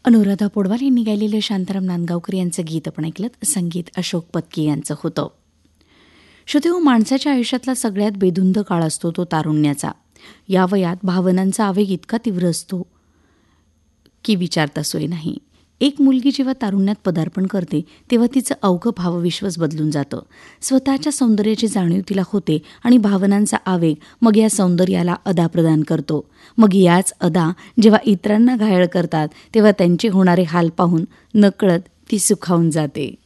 अनुराधा पौडवाल यांनी गायलेलं शांताराम नांदगावकर यांचं गीत आपण ऐकलं. संगीत अशोक पत्की यांचं होतं. श्रोतेहो, माणसाच्या आयुष्यातला सगळ्यात बेधुंद काळ असतो तो तारुण्याचा. या वयात भावनांचा आवेग इतका तीव्र असतो की विचारता सोय नाही. एक मुलगी जेव्हा तारुण्यात पदार्पण करते तेव्हा तिचं अवघं भावविश्वच बदलून जातं. स्वतःच्या सौंदर्याची जाणीव तिला होते आणि भावनांचा आवेग मग या सौंदर्याला अदा प्रदान करतो. मग याच अदा जेव्हा इतरांना घायल करतात तेव्हा त्यांचे होणारे हाल पाहून नकळत ती सुखावून जाते.